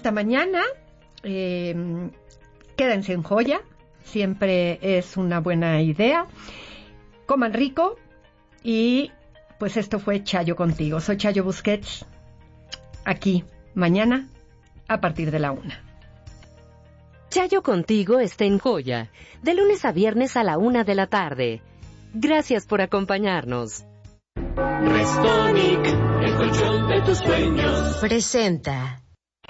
hasta mañana. Quédense en Joya, siempre es una buena idea. Coman rico y pues esto fue Chayo Contigo. Soy Chayo Busquets, aquí mañana a partir de la 1. Chayo Contigo está en Joya, de lunes a viernes a la 1 de la tarde. Gracias por acompañarnos. Restonic, el colchón de tus sueños. Presenta.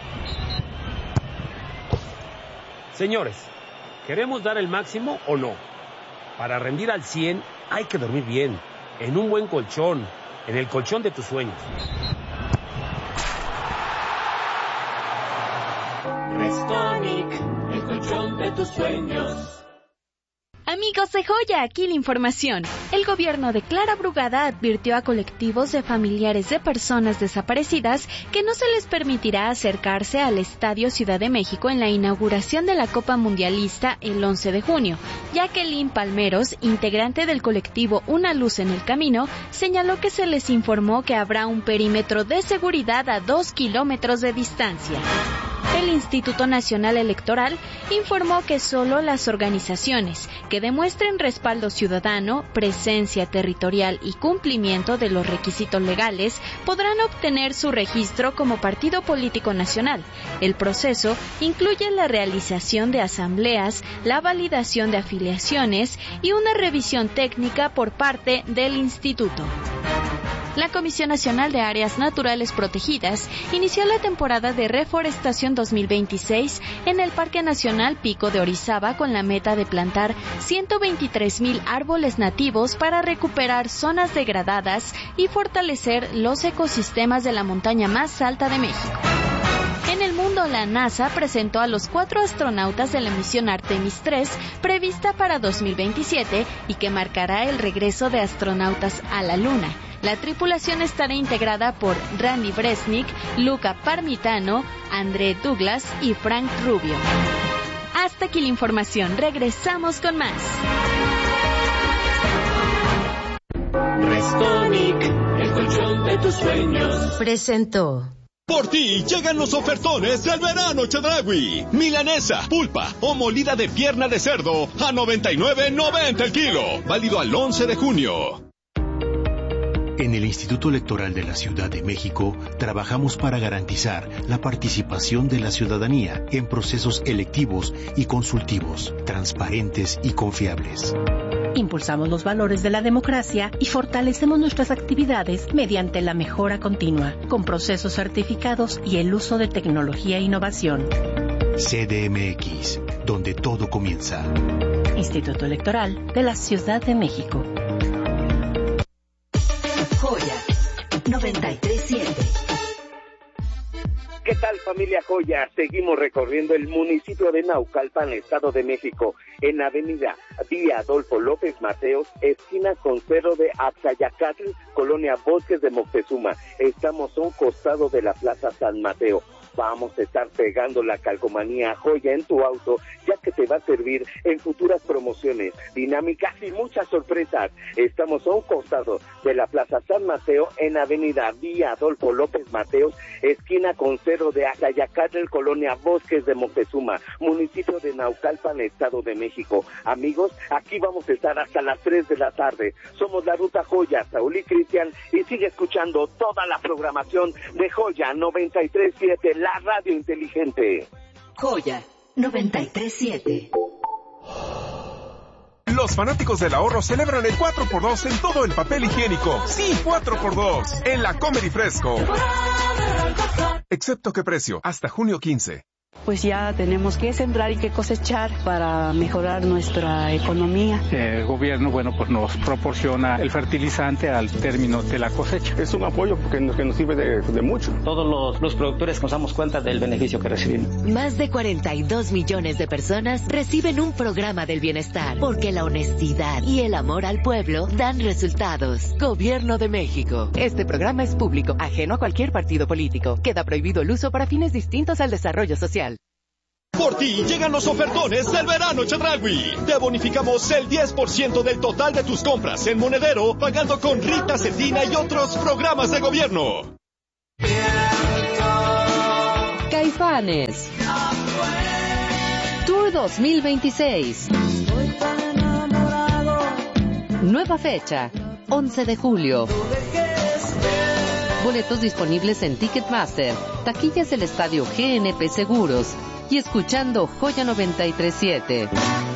Señores, ¿queremos dar el máximo o no? Para rendir al 100 hay que dormir bien, en un buen colchón, en el colchón de tus sueños. Restonic, el colchón de tus sueños. Amigos de Joya, aquí la información. El gobierno de Clara Brugada advirtió a colectivos de familiares de personas desaparecidas que no se les permitirá acercarse al Estadio Ciudad de México en la inauguración de la Copa Mundialista el 11 de junio, ya que Lynn Palmeros, integrante del colectivo Una Luz en el Camino, señaló que se les informó que habrá un perímetro de seguridad a 2 kilómetros de distancia. El Instituto Nacional Electoral informó que solo las organizaciones que demuestren respaldo ciudadano, presencia territorial y cumplimiento de los requisitos legales podrán obtener su registro como partido político nacional. El proceso incluye la realización de asambleas, la validación de afiliaciones y una revisión técnica por parte del instituto. La Comisión Nacional de Áreas Naturales Protegidas inició la temporada de reforestación 2026 en el Parque Nacional Pico de Orizaba con la meta de plantar 123,000 árboles nativos para recuperar zonas degradadas y fortalecer los ecosistemas de la montaña más alta de México. En el mundo, la NASA presentó a los 4 astronautas de la misión Artemis 3 prevista para 2027 y que marcará el regreso de astronautas a la Luna. La tripulación estará integrada por Randy Bresnik, Luca Parmitano, André Douglas y Frank Rubio. Hasta aquí la información. Regresamos con más. Restonic, el colchón de tus sueños. Presentó. Por ti llegan los ofertones del verano Chedraui. Milanesa, pulpa o molida de pierna de cerdo a $99.90 el kilo. Válido al 11 de junio. En el Instituto Electoral de la Ciudad de México trabajamos para garantizar la participación de la ciudadanía en procesos electivos y consultivos, transparentes y confiables. Impulsamos los valores de la democracia y fortalecemos nuestras actividades mediante la mejora continua, con procesos certificados y el uso de tecnología e innovación. CDMX, donde todo comienza. Instituto Electoral de la Ciudad de México. Joya 93.7. ¿Qué tal, familia Joya? Seguimos recorriendo el municipio de Naucalpan, Estado de México, en avenida Vía Adolfo López Mateos, esquina con Cerro de Axayacatl, colonia Bosques de Moctezuma. Estamos a un costado de la Plaza San Mateo. Vamos a estar pegando la calcomanía Joya en tu auto, ya que te va a servir en futuras promociones, dinámicas y muchas sorpresas. Estamos a un costado de la Plaza San Mateo, en avenida Vía Adolfo López Mateos, esquina con Cerro de Axayacatl, colonia Bosques de Moctezuma, municipio de Naucalpan, Estado de México. Amigos, aquí vamos a estar hasta las 3 de la tarde. Somos la Ruta Joya, Saúl y Cristian, y sigue escuchando toda la programación de Joya 93.7, la radio inteligente. Joya 93.7. Los fanáticos del ahorro celebran el 4x2 en todo el papel higiénico. Sí, 4x2 en la Comer y Fresco. Excepto qué precio, hasta junio 15. Pues ya tenemos que sembrar y que cosechar para mejorar nuestra economía. El gobierno, pues nos proporciona el fertilizante al término de la cosecha. Es un apoyo que nos sirve de mucho. Todos los productores nos damos cuenta del beneficio que recibimos. Más de 42 millones de personas reciben un programa del bienestar, porque la honestidad y el amor al pueblo dan resultados. Gobierno de México. Este programa es público, ajeno a cualquier partido político. Queda prohibido el uso para fines distintos al desarrollo social. Por ti llegan los ofertones del verano Chedraui. Te bonificamos el 10% del total de tus compras en monedero, pagando con Rita Cetina y otros programas de gobierno. Caifanes. Tour 2026. Nueva fecha, 11 de julio. Boletos disponibles en Ticketmaster, taquillas del estadio GNP Seguros y escuchando Joya 93.7.